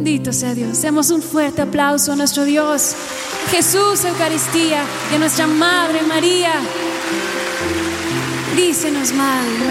Bendito sea Dios. Demos un fuerte aplauso a nuestro Dios, Jesús, Eucaristía, y a nuestra Madre María. Dícenos, Madre.